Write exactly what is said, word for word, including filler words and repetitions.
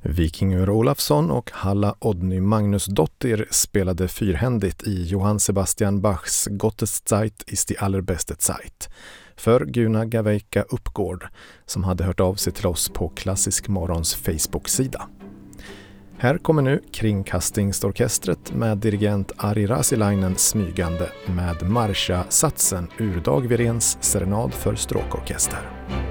Vikingur Olafsson och Halla Odny Magnusdottir spelade fyrhändigt i Johann Sebastian Bachs Gottes Zeit ist die allerbeste Zeit för Guna Gaveika Uppgård, som hade hört av sig till oss på Klassisk Morgons Facebook-sida. Här kommer nu Kringkastingsorkestret med dirigent Ari Rasilainen smygande med Marsha-satsen ur Dag Virens serenad för stråkorkester.